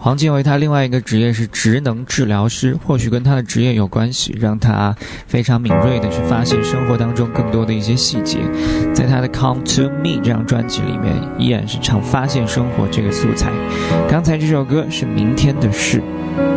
黄建为他另外一个职业是职能治疗师，或许跟他的职业有关系，让他非常敏锐的去发现生活当中更多的一些细节。在他的 Come to Me 这张专辑里面，依然是唱发现生活这个素材。刚才这首歌是明天的事。